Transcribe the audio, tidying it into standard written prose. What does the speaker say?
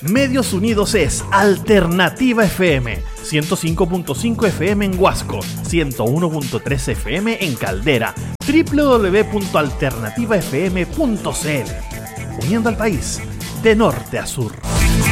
Medios Unidos es Alternativa FM, 105.5 FM en Huasco, 101.3 FM en Caldera, www.alternativafm.cl. Uniendo al país, de norte a sur.